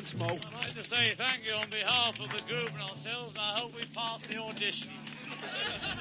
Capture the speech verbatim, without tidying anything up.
once more. I'd like to say thank you on behalf of the group and ourselves, and I hope we pass the audition.